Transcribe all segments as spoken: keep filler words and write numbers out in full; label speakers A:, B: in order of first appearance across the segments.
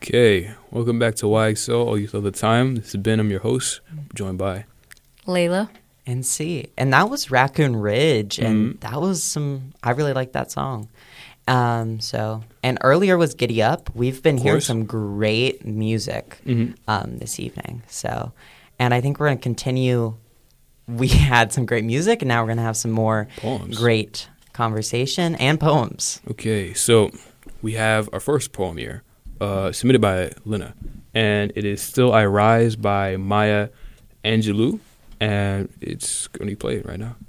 A: Okay, welcome back to Y X O, All Youth All the Time. This is Ben, I'm your host, joined by
B: Layla.
C: And C. And that was Raccoon Ridge, and
A: Mhm.
C: that was some, I really like that song. Um, so, and earlier was Giddy Up. We've been
A: Of
C: hearing
A: course.
C: some great music
A: Mhm.
C: um, this evening. So, and I think we're going to continue. We had some great music, and now we're going to have some more
A: Poems.
C: great conversation and poems.
A: Okay, so we have our first poem here, uh, submitted by Lena, and it is Still I Rise by Maya Angelou, and it's going to be played right now.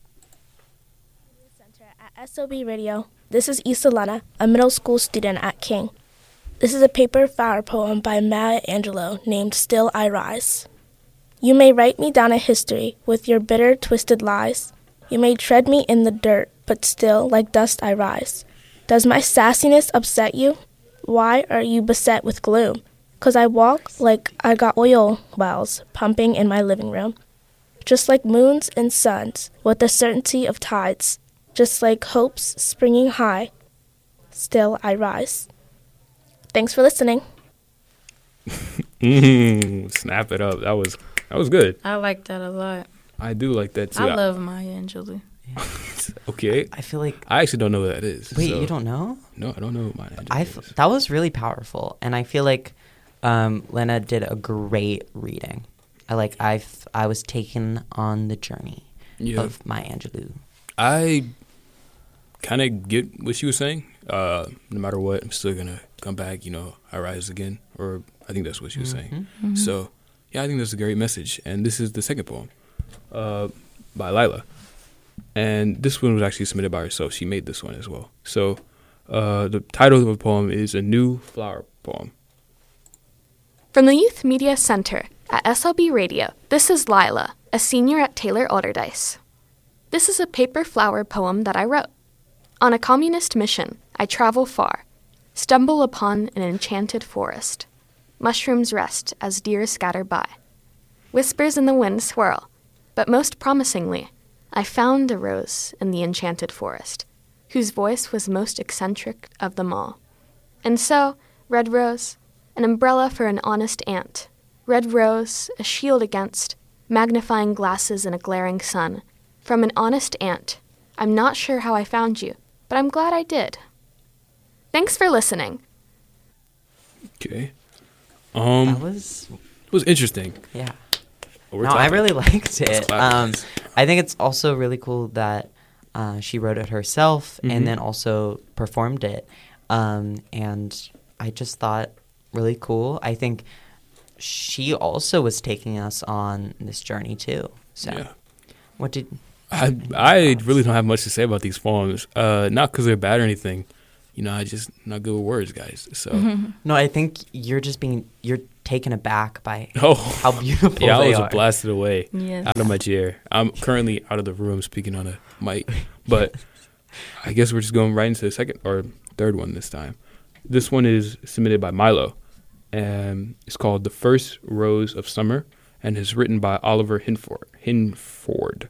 D: Center at S O B Radio. This is Isalana, a middle school student at King. This is a paper flower poem by Maya Angelou named Still I Rise. You may write me down a history with your bitter, twisted lies. You may tread me in the dirt, but still, like dust, I rise. Does my sassiness upset you? Why are you beset with gloom? 'Cause I walk like I got oil wells pumping in my living room. Just like moons and suns, with the certainty of tides. Just like hopes springing high, still I rise. Thanks for listening.
A: Mm, snap it up. That was that was good.
B: I like that a lot.
A: I do like that too.
B: I love Maya Angelou.
A: Okay,
C: I feel like,
A: I actually don't know what that is.
C: wait,
A: so-
C: you don't know?
A: No, I don't know what Maya Angelou
C: I
A: is.
C: f- that was really powerful, and I feel like um, Lena did a great reading. I like I f- I was taken on the journey
A: Yeah.
C: of Maya Angelou.
A: I kind of get what she was saying. Uh, no matter what, I'm still gonna come back. You know, I rise again, or I think that's what she was saying.
C: Mhm.
A: So, yeah, I think that's a great message. And this is the second poem, uh, by Lila. And this one was actually submitted by herself. She made this one as well. So, uh, the title of the poem is A New Flower Poem.
E: From the Youth Media Center at S L B Radio, this is Lila, a senior at Taylor Alderdice. This is a paper flower poem that I wrote. On a communist mission, I travel far, stumble upon an enchanted forest. Mushrooms rest as deer scatter by. Whispers in the wind swirl, but most promisingly, I found a rose in the enchanted forest, whose voice was most eccentric of them all. And so, red rose, an umbrella for an honest ant. Red rose, a shield against magnifying glasses in a glaring sun. From an honest ant. I'm not sure how I found you, but I'm glad I did. Thanks for listening.
A: Okay. Um,
C: That was
A: it was interesting.
C: yeah.
A: We're
C: No, I
A: talking-
C: really liked
A: Let's
C: it.
A: clap.
C: Um, I think it's also really cool that uh, she wrote it herself
A: Mhm.
C: and then also performed it. Um, and I just thought really cool. I think she also was taking us on this journey too. So,
A: Yeah.
C: what did?
A: I I really don't have much to say about these poems. Uh, not because they're bad or anything. You know, I just not good with words, guys. So
C: No, I think you're just being you're taken aback by
A: oh,
C: how beautiful
A: yeah, I
C: they
A: was
C: are.
A: blasted away
B: Yes.
A: out of my chair. I'm currently out of the room speaking on a mic, but I guess we're just going right into the second or third one this time. This one is submitted by Milo, and it's called "The First Rose of Summer," and is written by Oliver Hinford. Hinford.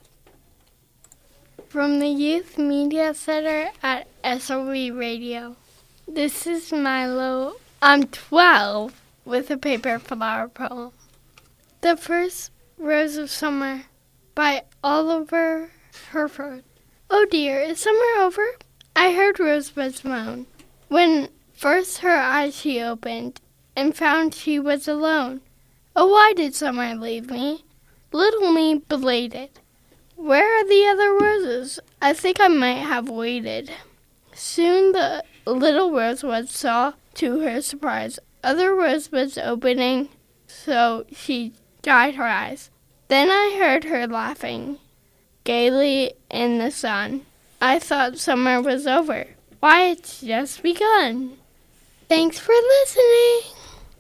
F: From the Youth Media Center at S O B Radio. This is Milo. I'm twelve with a paper flower poem. The First Rose of Summer by Oliver Herford. Oh dear, is summer over? I heard Rosebud's moan. When first her eyes she opened and found she was alone. Oh, why did summer leave me? Little me belated. Where are the other roses? I think I might have waited. Soon the little rosebud saw, to her surprise, other rosebuds opening, so she dried her eyes. Then I heard her laughing gaily in the sun. I thought summer was over. Why, it's just begun. Thanks for listening.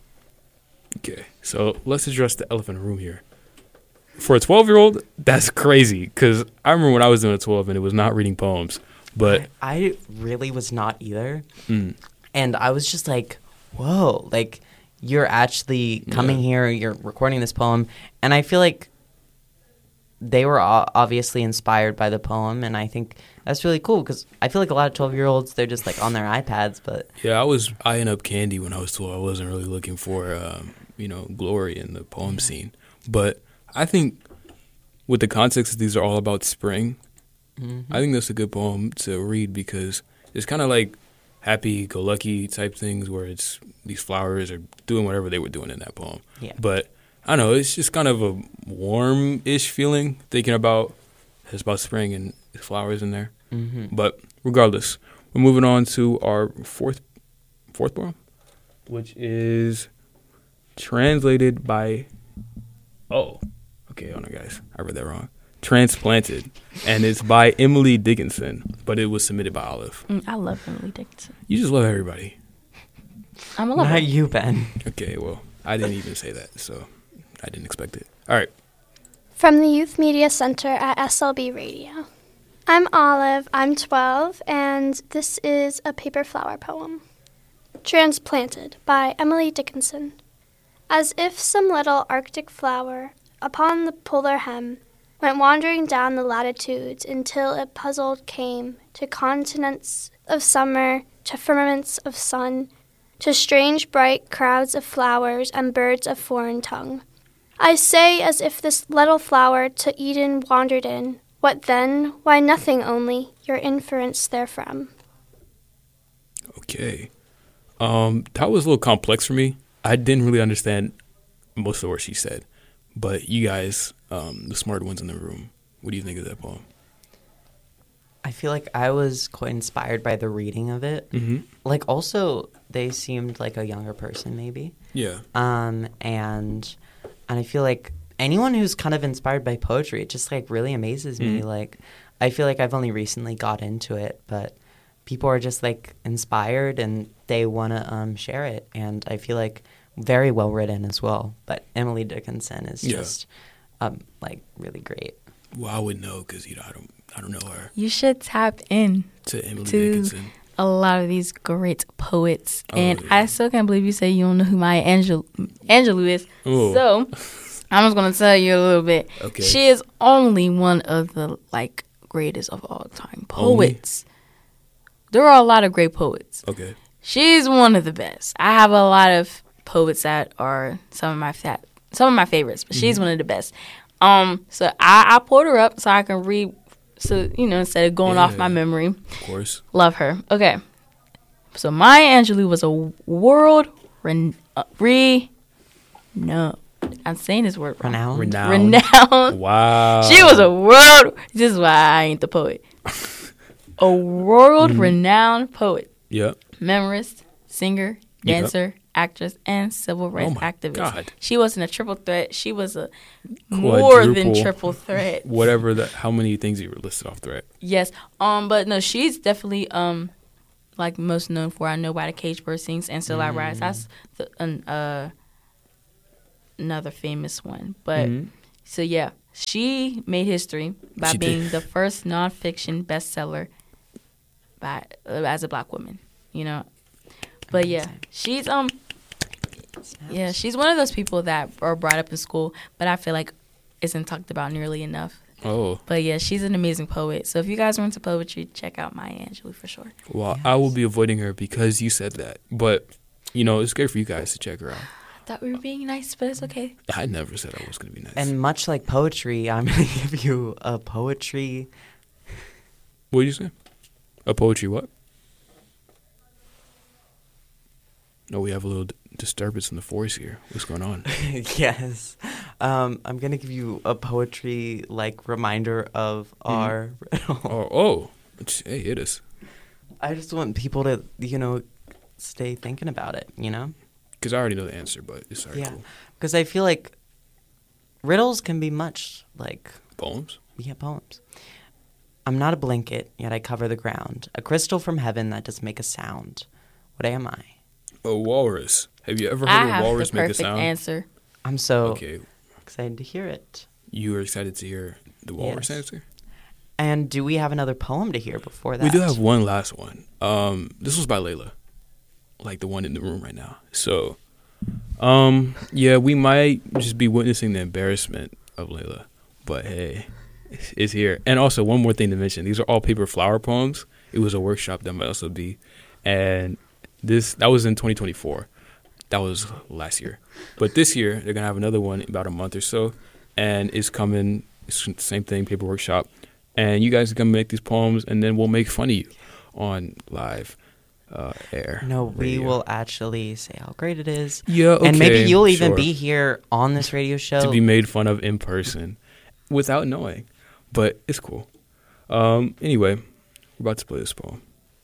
A: Okay, so let's address the elephant in the room here. For a twelve-year-old, that's crazy, because I remember when I was doing a twelve and it was not reading poems, but
C: I really was not either.
A: mm,
C: And I was just like, whoa, like you're actually coming
A: Yeah.
C: here, you're recording this poem. And I feel like they were o- obviously inspired by the poem, and I think that's really cool because I feel like a lot of twelve-year-olds, they're just like on their iPads, but
A: Yeah, I was eyeing up candy when I was twelve. I wasn't really looking for, um, you know, glory in the poem
C: Yeah.
A: scene. But I think with the context, these are all about spring.
C: mhm.
A: I think that's a good poem to read because it's kind of like happy-go-lucky type things where it's these flowers are doing whatever they were doing in that poem.
C: Yeah.
A: But I don't know, it's just kind of a warm-ish feeling thinking about it's about spring and flowers in there.
C: Mhm.
A: But regardless, we're moving on to our fourth fourth poem, which is translated by oh, okay, hold on, guys, I read that wrong. Transplanted, and it's by Emily Dickinson, but it was submitted by Olive.
B: Mm, I love Emily Dickinson.
A: You just love everybody.
B: I'm a lover.
C: Not you, Ben.
A: Okay, well, I didn't even say that, so I didn't expect it. All right.
G: From the Youth Media Center at S L B Radio. I'm Olive, I'm twelve, and this is a paper flower poem. Transplanted by Emily Dickinson. As if some little Arctic flower upon the polar hem went wandering down the latitudes until it puzzled came to continents of summer, to firmaments of sun, to strange bright crowds of flowers and birds of foreign tongue. I say as if this little flower to Eden wandered in. What then? Why, nothing only, your inference therefrom.
A: Okay. Um, that was a little complex for me. I didn't really understand most of what she said. But you guys, um, the smart ones in the room, what do you think of that poem?
C: I feel like I was quite inspired by the reading of it.
A: Mm-hmm.
C: Like, also, they seemed like a younger person, maybe.
A: Yeah.
C: Um, and and I feel like anyone who's kind of inspired by poetry, it just like really amazes me.
A: Mhm.
C: Like, I feel like I've only recently got into it, but people are just like inspired and they want to um, share it. And I feel like very well written as well. But Emily Dickinson is
A: Yeah.
C: just um, like really great.
A: Well, I would know because you know I don't I don't know her.
B: You should tap in
A: To Emily
B: To-
A: Dickinson.
B: a lot of these great poets,
A: Oh,
B: and
A: yeah.
B: I still can't believe you say you don't know who Maya Angelou, Angelou is.
A: Oh.
B: So I'm just gonna tell you a little bit.
A: Okay.
B: She is only one of the like greatest of all time
A: Only?
B: poets. There are a lot of great poets.
A: Okay.
B: She's one of the best. I have a lot of poets that are some of my fa- some of my favorites, but she's
A: Mhm.
B: one of the best. Um, so I, I pulled her up so I can read. So you know, instead of going off
A: Yeah.
B: my memory,
A: Of course.
B: love her. Okay, so Maya Angelou was a world ren- uh, re no, I'm saying this word wrong.
C: Renowned.
A: Renowned.
B: Renowned.
A: Wow.
B: She was a world. This is why I ain't the poet. A world renowned poet,
A: Yep.
B: memorist, singer,
A: Yep.
B: dancer, actress, and civil rights
A: Oh my
B: activist.
A: God.
B: She wasn't a triple threat. She was a more than
A: Quadruple.
B: triple threat.
A: Whatever that. How many things you were listed off the right?
B: Yes. Um. But no, she's definitely um, like most known for I Know Why the Cage Bird Sings and Still I Rise. That's the an, uh another famous one. But
A: Mhm.
B: so yeah, she made history by
A: She did.
B: being the first nonfiction bestseller by uh, as a black woman. You know. But yeah,
C: Amazing.
B: she's um. Yeah, she's one of those people that are brought up in school, but I feel like isn't talked about nearly enough.
A: Oh.
B: But yeah, she's an amazing poet. So if you guys are into poetry, check out Maya Angelou for sure.
A: Well, I will be avoiding her because you said that. But you know, it's great for you guys to check her out.
B: I thought we were being nice, but it's okay.
A: I never said I was going to be nice.
C: And much like poetry, I'm going to give you a poetry.
A: What did you say? A poetry what? No, we have a little d- disturbance in the force here. What's going on?
C: Yes. Um, I'm going to give you a poetry like reminder of our.
A: Oh, oh. It's- Hey, it is.
C: I just want people to, you know, stay thinking about it, you know?
A: Because I already know the answer, but it's already
C: Yeah.
A: cool.
C: Because I feel like riddles can be much like,
A: Poems?
C: yeah, poems. I'm not a blanket, yet I cover the ground. A crystal from heaven that does make a sound. What am I?
A: A walrus. Have you ever
B: I
A: heard a
B: have
A: walrus
B: the
A: make a
B: perfect
A: sound?
B: answer.
C: I'm so
A: Okay.
C: excited to hear it.
A: You were excited to hear the walrus
C: Yes.
A: answer?
C: And do we have another poem to hear before that?
A: We do have one last one. Um, this was by Layla, like the one in the room right now. So, um, yeah, we might just be witnessing the embarrassment of Layla, But hey, it's, it's here. And also, one more thing to mention: these are all paper flower poems. It was a workshop done by S L B, and this that was in twenty twenty-four. That was last year. But this year, they're gonna have another one in about a month or so, and it's coming. It's the same thing, paper workshop, and you guys are gonna make these poems, and then we'll make fun of you on live uh, air.
C: No, we
A: radio.
C: will actually say how great it is.
A: Yeah, okay,
C: and maybe you'll even
A: sure.
C: be here on this radio show.
A: To be made fun of in person without knowing. But it's cool. Um, anyway, we're about to play this poem.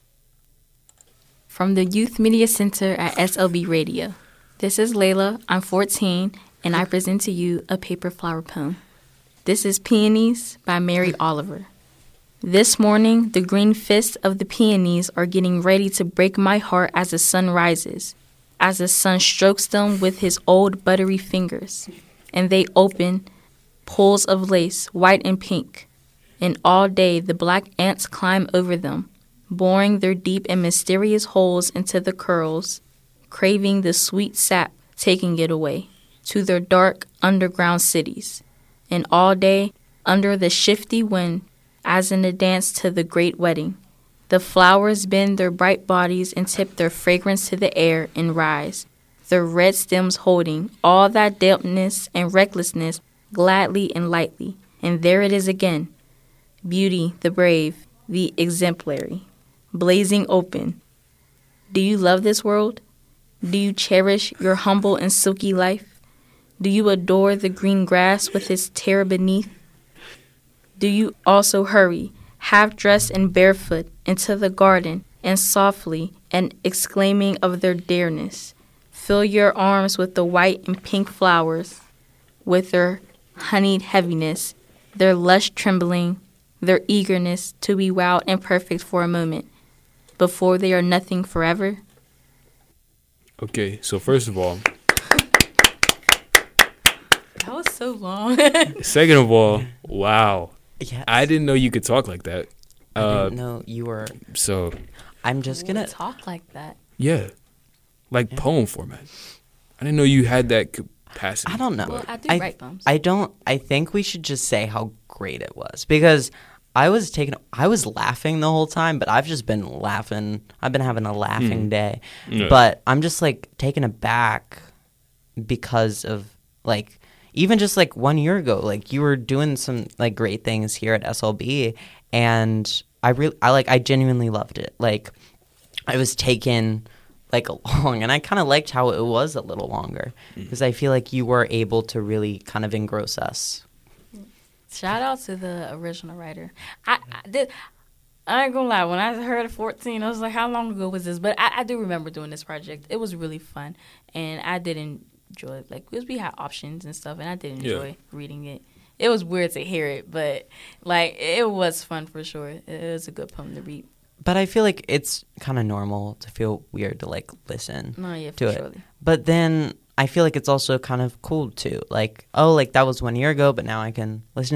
B: From the Youth Media Center at S L B Radio. This is Layla. I'm fourteen, and I present to you a paper flower poem. This is Peonies by Mary Oliver. This morning, the green fists of the peonies are getting ready to break my heart as the sun rises, as the sun strokes them with his old buttery fingers, and they open pools of lace, white and pink, and all day the black ants climb over them, boring their deep and mysterious holes into the curls, craving the sweet sap, taking it away to their dark underground cities. And all day, under the shifty wind, as in a dance to the great wedding, the flowers bend their bright bodies and tip their fragrance to the air and rise, their red stems holding all that dampness and recklessness gladly and lightly. And there it is again, beauty, the brave, the exemplary, blazing open. Do you love this world? Do you cherish your humble and silky life? Do you adore the green grass with its terror beneath? Do you also hurry, half-dressed and barefoot, into the garden, and softly, and exclaiming of their dearness, fill your arms with the white and pink flowers, with their honeyed heaviness, their lush trembling, their eagerness to be wild and perfect for a moment, before they are nothing forever?
A: Okay, so first of all,
B: That was so long.
A: second of all, wow.
C: Yes.
A: I didn't know you could talk like that.
C: I
A: Uh,
C: didn't know you were.
A: so,
C: I'm just gonna.
B: talk like that.
A: yeah. Like poem format. I didn't know you had that capacity.
C: I don't know.
B: Well, I do
C: I,
B: write poems.
C: I don't. I think we should just say how great it was because I was taking. I was laughing the whole time, but I've just been laughing. I've been having a laughing
A: Mm.
C: day,
A: Yeah.
C: but I'm just like taken aback because of like even just like one year ago, like you were doing some like great things here at S L B, and I really, I like, I genuinely loved it. Like I was taken like along, and I kind of liked how it was a little longer because I feel like you were able to really kind of engross us.
B: Shout out to the original writer. I, I did. I ain't gonna lie. When I heard of fourteen, I was like, "How long ago was this?" But I, I do remember doing this project. It was really fun, and I did enjoy it. Like, because we had options and stuff, and I did enjoy
A: Yeah.
B: reading it. It was weird to hear it, but like it was fun for sure. It was a good poem to read.
C: But I feel like it's kind of normal to feel weird to like listen
B: No, yeah, for
C: to
B: sure.
C: it. But then I feel like it's also kind of cool too. Like, oh, like that was one year ago, but now I can listen